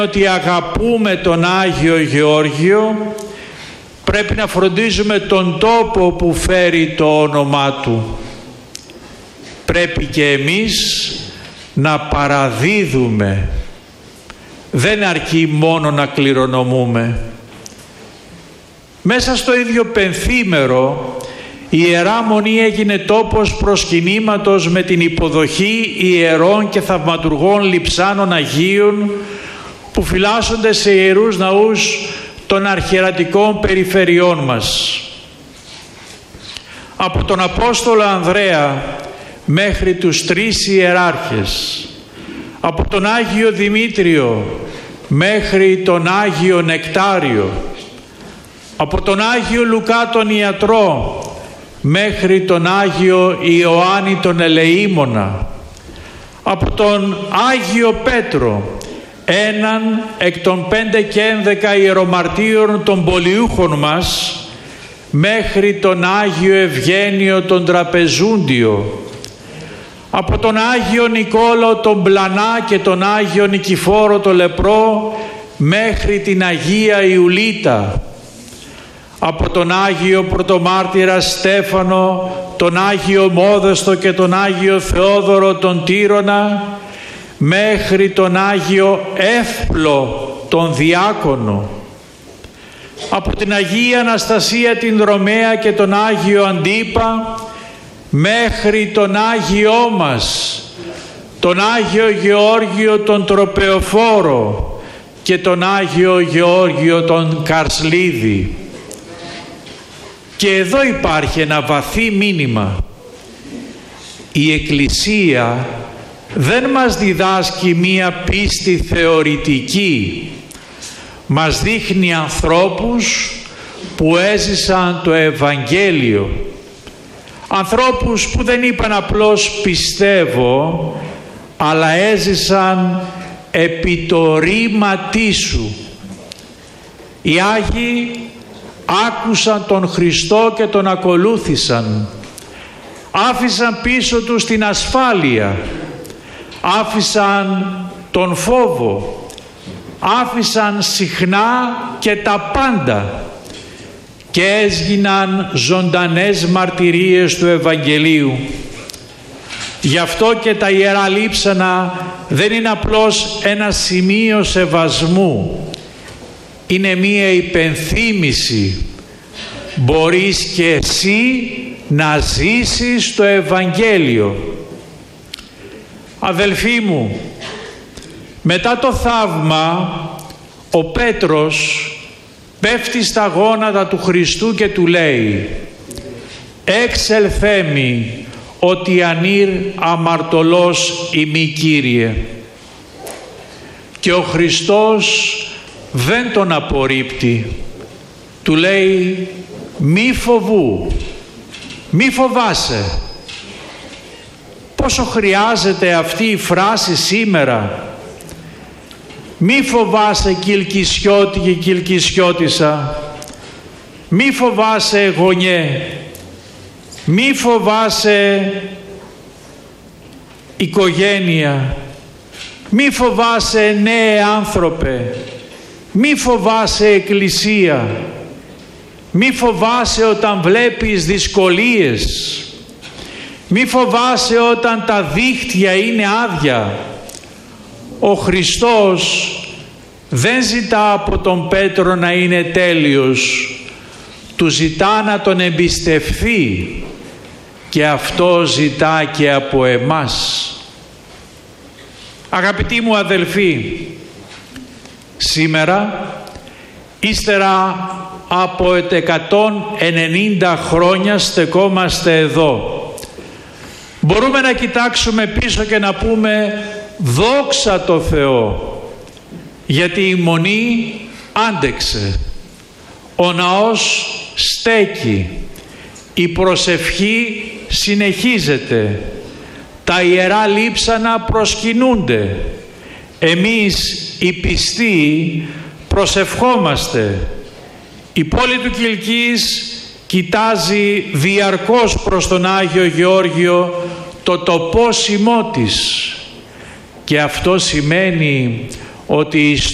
ότι αγαπούμε τον Άγιο Γεώργιο, πρέπει να φροντίζουμε τον τόπο που φέρει το όνομά του. Πρέπει και εμείς να παραδίδουμε. Δεν αρκεί μόνο να κληρονομούμε. Μέσα στο ίδιο πενθήμερο η Ιερά Μονή έγινε τόπος προσκυνήματος με την υποδοχή ιερών και θαυματουργών λειψάνων Αγίων που φυλάσσονται σε ιερούς ναούς των αρχιερατικών περιφερειών μας. Από τον Απόστολο Ανδρέα μέχρι τους 3 ιεράρχες, από τον Άγιο Δημήτριο μέχρι τον Άγιο Νεκτάριο, από τον Άγιο Λουκά τον Ιατρό μέχρι τον Άγιο Ιωάννη τον Ελεήμονα, από τον Άγιο Πέτρο, έναν εκ των 5 και 11 ιερομαρτύρων των πολιούχων μας, μέχρι τον Άγιο Ευγένιο τον Τραπεζούντιο, από τον Άγιο Νικόλαο τον Πλανά και τον Άγιο Νικηφόρο τον Λεπρό μέχρι την Αγία Ιουλίτα, από τον Άγιο Πρωτομάρτυρα Στέφανο, τον Άγιο Μόδεστο και τον Άγιο Θεόδωρο τον Τύρωνα μέχρι τον Άγιο Εύπλο τον Διάκονο, από την Αγία Αναστασία την Δρομέα και τον Άγιο Αντίπα μέχρι τον Άγιό μας, τον Άγιο Γεώργιο τον Τροπεοφόρο και τον Άγιο Γεώργιο τον Καρσλίδη. Και εδώ υπάρχει ένα βαθύ μήνυμα. Η Εκκλησία δεν μας διδάσκει μία πίστη θεωρητική. Μας δείχνει ανθρώπους που έζησαν το Ευαγγέλιο. Ανθρώπους που δεν είπαν απλώς πιστεύω, αλλά έζησαν επί το ρήματί σου. Οι Άγιοι άκουσαν τον Χριστό και τον ακολούθησαν. Άφησαν πίσω τους την ασφάλεια. Άφησαν τον φόβο. Άφησαν συχνά και τα πάντα και έσγιναν ζωντανές μαρτυρίες του Ευαγγελίου. Γι' αυτό και τα Ιερά Λείψανα δεν είναι απλώς ένα σημείο σεβασμού. Είναι μία υπενθύμηση. Μπορείς και εσύ να ζήσεις το Ευαγγέλιο. Αδελφοί μου, μετά το θαύμα ο Πέτρος πέφτει στα γόνατα του Χριστού και του λέει «Εξελθέμι ότι ανήρ αμαρτωλός ημί Κύριε». Και ο Χριστός δεν τον απορρίπτει. Του λέει «Μη φοβού, μη φοβάσαι». Πόσο χρειάζεται αυτή η φράση σήμερα. Μη φοβάσαι Κιλκισιώτη και Κιλκισιώτισσα. Μη φοβάσαι γονιέ. Μη φοβάσαι οικογένεια. Μη φοβάσαι νέε άνθρωπε. Μη φοβάσαι εκκλησία. Μη φοβάσαι όταν βλέπεις δυσκολίες. Μη φοβάσαι όταν τα δίχτυα είναι άδεια. Ο Χριστός δεν ζητά από τον Πέτρο να είναι τέλειος. Του ζητά να τον εμπιστευθεί και αυτό ζητά και από εμάς. Αγαπητοί μου αδελφοί, σήμερα, ύστερα από 190 χρόνια στεκόμαστε εδώ. Μπορούμε να κοιτάξουμε πίσω και να πούμε «Δόξα τω Θεώ», γιατί η Μονή άντεξε, ο ναός στέκει, η προσευχή συνεχίζεται, τα Ιερά Λείψανα προσκυνούνται, εμείς οι πιστοί προσευχόμαστε. Η πόλη του Κιλκής κοιτάζει διαρκώς προς τον Άγιο Γεώργιο το τοπόσιμό της, και αυτό σημαίνει ότι